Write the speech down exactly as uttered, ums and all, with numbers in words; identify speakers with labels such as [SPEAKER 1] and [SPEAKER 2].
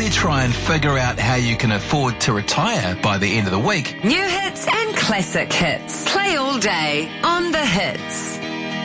[SPEAKER 1] we try and figure out how you can afford to retire by the end of the week.
[SPEAKER 2] New hits and classic hits. Play all day on The Hits.